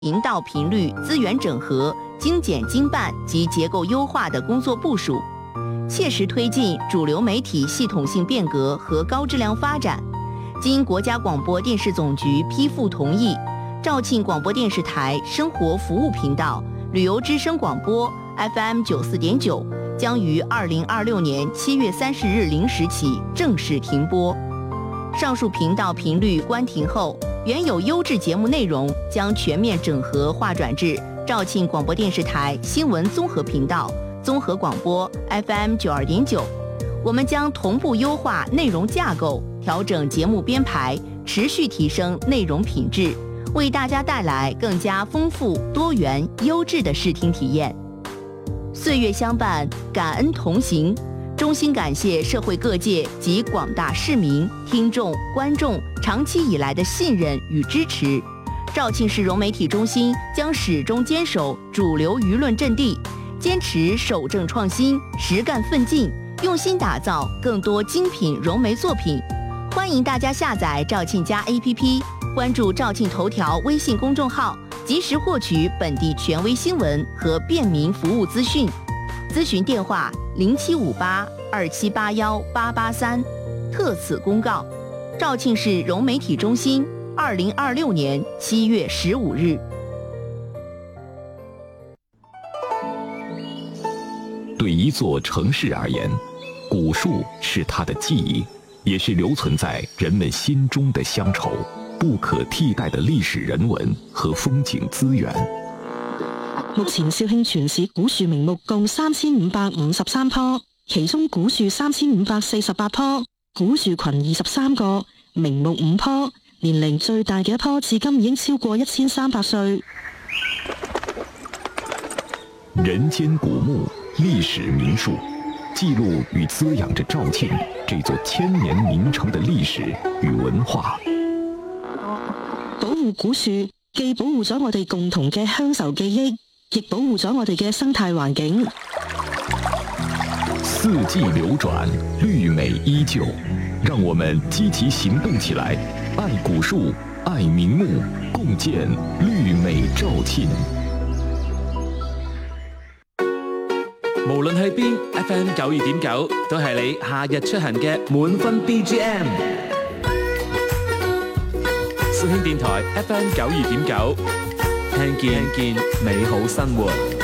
频道频率资源整合、精简精办及结构优化的工作部署，切实推进主流媒体系统性变革和高质量发展。经国家广播电视总局批复同意，肇庆广播电视台生活服务频道、旅游之声广播 FM94.9 将于2026年7月30日0时起正式停播。上述频道频率关停后，原有优质节目内容将全面整合划转至肇庆广播电视台新闻综合频道、综合广播 FM92.9。我们将同步优化内容架构，调整节目编排，持续提升内容品质，为大家带来更加丰富、多元、优质的视听体验。岁月相伴，感恩同行。衷心感谢社会各界及广大市民、听众、观众长期以来的信任与支持。肇庆市融媒体中心将始终坚守主流舆论阵地，坚持守正创新、实干奋进，用心打造更多精品融媒作品。欢迎大家下载肇庆家 APP， 关注肇庆头条微信公众号，及时获取本地权威新闻和便民服务资讯。咨询电话075827818883。特此公告，肇庆市融媒体中心，2026年7月15日。 对一座城市而言，古树是它的记忆，也是留存在人们心中的乡愁，不可替代的历史人文和風景資源。 目前肇慶全市古樹名目共3553棵，其中古樹3548棵，古樹群23個，名木5棵，年齡最大嘅一棵至今已經超過1300歲。 人間古木，歷史名樹，記錄與滋養着肇慶這座千年名城的歷史與文化。 保護古樹，既保護咗我哋共同嘅鄉愁記憶，亦保護咗我哋嘅生態環境。 四季流轉，綠美依舊，讓我們積極行動起來，愛古樹，愛名木，共建綠美肇慶。 無論喺邊 ，FM 92.9都係你夏日出行嘅滿分 BGM。肇慶電台 FM 92.9，聽見美好生活。